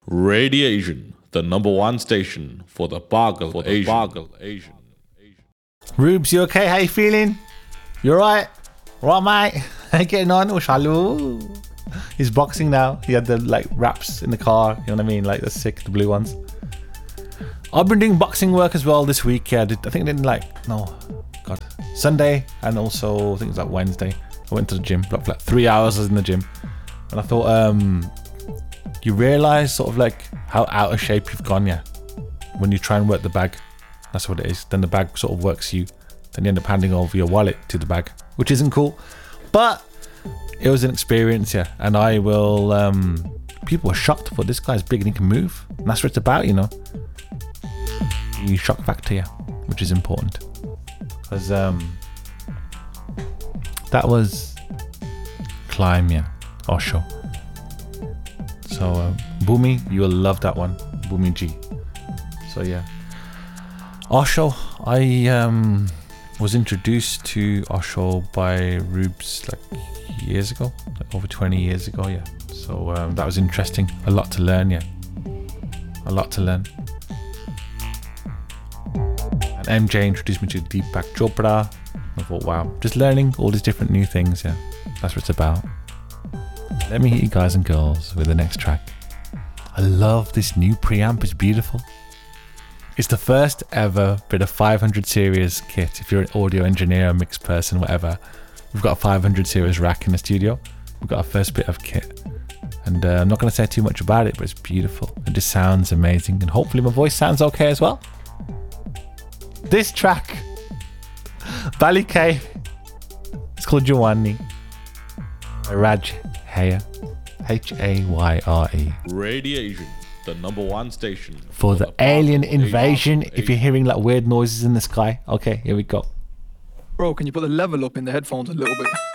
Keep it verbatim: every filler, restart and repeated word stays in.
Radiation, the number one station for the Bargle for the Asian. Bargle Asian. Rubes, you okay? How you feeling? You alright? Right, mate? How you getting on? Ushalu. He's boxing now. He had the like wraps in the car. You know what I mean? Like the sick, the blue ones. I've been doing boxing work as well this week. Yeah, I, did, I think I did like no, God, Sunday and also I think it was like Wednesday. I went to the gym. Like, like three hours I was in the gym, and I thought, um, you realise sort of like how out of shape you've gone, yeah. When you try and work the bag, that's what it is. Then the bag sort of works you. Then you end up handing over your wallet to the bag, which isn't cool. But it was an experience, yeah. And I will. Um, people were shocked, but this guy's big and he can move. And that's what it's about, you know. You shock factor, yeah, which is important. Because um, that was Climb, yeah, Osho. So uh, Bumi, you will love that one, Bumi G. So yeah, Osho. I um, was introduced to Osho by Rubes like years ago, like over twenty years ago, yeah. So um, that was interesting. A lot to learn, yeah. A lot to learn. And M J introduced me to Deepak Chopra. I thought, wow, just learning all these different new things, yeah. That's what it's about. Let me hit you guys and girls with the next track. I love this new preamp, it's beautiful. It's the first ever bit of five hundred series kit. If you're an audio engineer, a mix person, whatever, we've got a five hundred series rack in the studio. We've got our first bit of kit. And uh, I'm not going to say too much about it, but it's beautiful. It just sounds amazing. And hopefully my voice sounds okay as well. This track, Bali K, it's called Jawani by Raj Haya, H A Y R E. Radiation, the number one station for, for the, the alien invasion. Asian. If you're hearing like weird noises in the sky, okay, here we go. Bro, can you put the level up in the headphones a little bit?